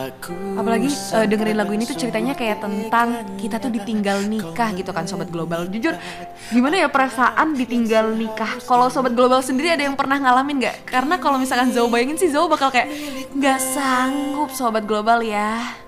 Apalagi dengerin lagu ini tuh ceritanya kayak tentang kita tuh ditinggal nikah gitu kan Sobat Global. Jujur gimana ya perasaan ditinggal nikah? Kalau Sobat Global sendiri ada yang pernah ngalamin gak? Karena kalau misalkan Zou bayangin sih Zou bakal kayak gak sanggup Sobat Global ya.